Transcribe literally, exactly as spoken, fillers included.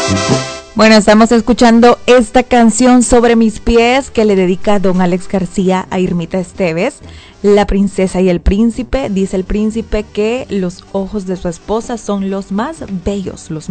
Bueno, estamos escuchando esta canción Sobre mis pies que le dedica don Alex García a Irmita Esteves, La princesa y el príncipe. Dice el príncipe que los ojos de su esposa son los más bellos, los